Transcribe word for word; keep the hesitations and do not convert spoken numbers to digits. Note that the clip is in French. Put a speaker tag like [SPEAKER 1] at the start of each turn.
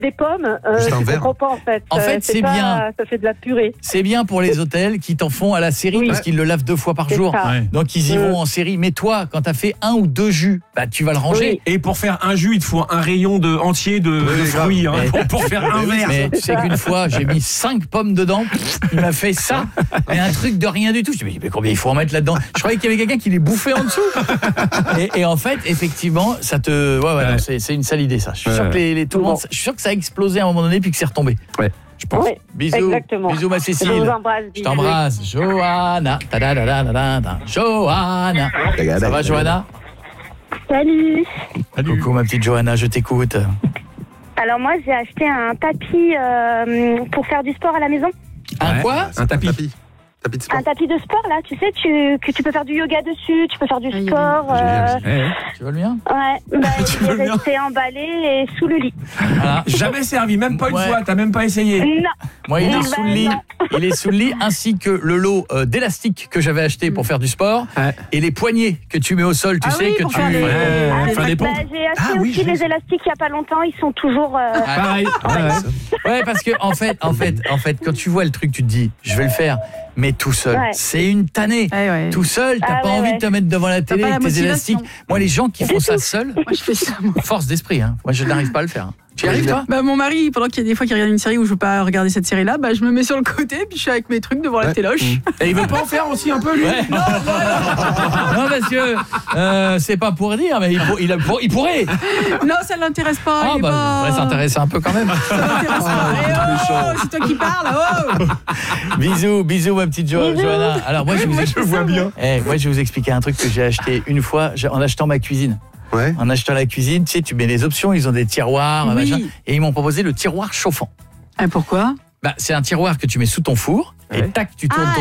[SPEAKER 1] des pommes, euh,
[SPEAKER 2] Juste un
[SPEAKER 1] je
[SPEAKER 2] verre.
[SPEAKER 1] comprends pas en fait.
[SPEAKER 3] En fait,
[SPEAKER 1] Euh,
[SPEAKER 3] c'est
[SPEAKER 1] pas-
[SPEAKER 3] bien.
[SPEAKER 1] Ça fait de la purée.
[SPEAKER 3] C'est bien pour les hôtels qui t'en font à la série
[SPEAKER 1] Oui.
[SPEAKER 3] parce qu'ils le lavent deux fois par
[SPEAKER 1] C'est
[SPEAKER 3] jour.
[SPEAKER 1] ça.
[SPEAKER 4] Ouais.
[SPEAKER 3] Donc ils y
[SPEAKER 1] Mm.
[SPEAKER 3] vont en série. Mais toi, quand t'as fait un ou deux jus, bah tu vas le ranger.
[SPEAKER 4] Et pour faire un jus, il te faut un rayon de, entier de, de
[SPEAKER 2] grave.
[SPEAKER 4] fruits hein,
[SPEAKER 3] Mais-
[SPEAKER 4] pour, pour faire un verre.
[SPEAKER 3] Mais tu sais qu'une fois, j'ai mis cinq pommes dedans. Il m'a fait ça. Mais un truc de rien du tout. Je me dis, mais combien il faut en mettre là-dedans? Je croyais qu'il y avait quelqu'un qui les bouffait en dessous. Et, et en fait, effectivement, ça te. Ouais, ouais,
[SPEAKER 4] Ouais.
[SPEAKER 3] non, c'est, c'est une sale idée, ça. Je suis sûr
[SPEAKER 4] Ouais.
[SPEAKER 3] que les, les- tout le monde. Je suis sûr que ça a explosé à un moment donné puis que c'est retombé.
[SPEAKER 4] Ouais.
[SPEAKER 3] Je pense.
[SPEAKER 1] Oui,
[SPEAKER 3] Bisous.
[SPEAKER 1] exactement.
[SPEAKER 3] Bisous, ma
[SPEAKER 1] Je
[SPEAKER 3] Cécile.
[SPEAKER 1] vous embrasse.
[SPEAKER 3] Je t'embrasse. Johanna. Ta-da-da-da-da-da. Johanna. Ça va, Johanna?
[SPEAKER 5] Salut.
[SPEAKER 3] Coucou, ma petite Johanna, je t'écoute.
[SPEAKER 5] Alors moi j'ai acheté un tapis euh, pour faire du sport à la maison.
[SPEAKER 3] Un
[SPEAKER 4] Ouais.
[SPEAKER 3] quoi?
[SPEAKER 4] Un tapis.
[SPEAKER 2] Tapis. Tapis de sport.
[SPEAKER 5] Un tapis de sport là, tu sais, tu, que tu peux faire du yoga dessus, tu peux faire du
[SPEAKER 6] Ah, il y a
[SPEAKER 5] sport.
[SPEAKER 2] des-
[SPEAKER 5] euh,
[SPEAKER 4] Ouais, ouais.
[SPEAKER 3] Tu veux le mien?
[SPEAKER 5] ouais, bah,
[SPEAKER 4] Tu
[SPEAKER 5] il
[SPEAKER 4] veux
[SPEAKER 5] est
[SPEAKER 4] le mien
[SPEAKER 5] resté emballé et sous le lit.
[SPEAKER 3] Voilà.
[SPEAKER 4] Jamais servi, même pas une
[SPEAKER 3] Ouais.
[SPEAKER 4] fois, t'as même pas essayé.
[SPEAKER 5] Non.
[SPEAKER 3] Moi, il est
[SPEAKER 5] Bah,
[SPEAKER 3] sous le lit.
[SPEAKER 5] non.
[SPEAKER 3] Il est sous le lit, ainsi que le lot euh, d'élastiques que j'avais acheté pour faire du sport,
[SPEAKER 4] Ouais.
[SPEAKER 3] et les poignées que tu mets au sol, tu
[SPEAKER 6] Ah
[SPEAKER 3] sais
[SPEAKER 6] oui,
[SPEAKER 3] que
[SPEAKER 6] pour
[SPEAKER 3] tu.
[SPEAKER 6] faire les-
[SPEAKER 4] Ouais,
[SPEAKER 5] Ah,
[SPEAKER 4] faire des
[SPEAKER 5] bah,
[SPEAKER 4] pompes.
[SPEAKER 5] j'ai acheté
[SPEAKER 4] Ah oui,
[SPEAKER 5] aussi
[SPEAKER 4] j'ai-
[SPEAKER 5] les élastiques il y a pas longtemps, ils sont toujours euh,
[SPEAKER 4] Pareil. Ouais, ouais.
[SPEAKER 3] Ouais, parce que en fait, en fait, en fait, quand tu vois le truc, tu te dis, je vais le faire, mais tout seul,
[SPEAKER 5] Ouais.
[SPEAKER 3] c'est une tannée.
[SPEAKER 6] Ouais, ouais.
[SPEAKER 3] Tout seul, t'as
[SPEAKER 5] Ah
[SPEAKER 3] pas
[SPEAKER 5] ouais,
[SPEAKER 3] envie
[SPEAKER 5] ouais.
[SPEAKER 3] de te mettre devant la télé
[SPEAKER 6] pas la
[SPEAKER 3] avec tes
[SPEAKER 6] motivation.
[SPEAKER 3] élastiques. Moi, les gens qui font ça seuls,
[SPEAKER 6] Moi, je fais ça, moi.
[SPEAKER 3] force d'esprit, hein. Moi, je n'arrive pas à le faire. Tu y arrives, toi?
[SPEAKER 6] Bah, mon mari, pendant qu'il y a des fois qu'il regarde une série où je veux pas regarder cette série-là, bah, je me mets sur le côté, puis je suis avec mes trucs devant la
[SPEAKER 2] Ouais.
[SPEAKER 6] téloche.
[SPEAKER 4] Et il veut pas en faire aussi un peu, lui?
[SPEAKER 3] Ouais. Non, parce que euh, c'est pas pour dire, mais il, pour- il, a- pour- il pourrait.
[SPEAKER 6] Non, ça l'intéresse pas.
[SPEAKER 3] Ah,
[SPEAKER 6] il est
[SPEAKER 3] bah,
[SPEAKER 6] pas...
[SPEAKER 3] ouais, ça intéresse un peu quand même.
[SPEAKER 6] Ça l'intéresse pas. Eh oh, c'est toi qui parles. Oh.
[SPEAKER 3] Bisous, bisous, ma petite Jo-
[SPEAKER 5] Bisous.
[SPEAKER 3] Johanna. Alors, moi, je vous
[SPEAKER 4] Je
[SPEAKER 3] explique.
[SPEAKER 4] vois bien.
[SPEAKER 3] Eh, moi, je vais vous expliquer un truc que j'ai acheté une fois j'ai- en achetant ma cuisine.
[SPEAKER 2] Ouais.
[SPEAKER 3] En achetant la cuisine, tu sais, tu mets les options, ils ont des tiroirs,
[SPEAKER 6] Oui.
[SPEAKER 3] machin, et ils m'ont proposé le tiroir chauffant.
[SPEAKER 6] Et pourquoi?
[SPEAKER 3] Bah, c'est un tiroir que tu mets sous ton four, et
[SPEAKER 4] Ouais.
[SPEAKER 3] tac, tu tournes
[SPEAKER 6] Ah,
[SPEAKER 3] ton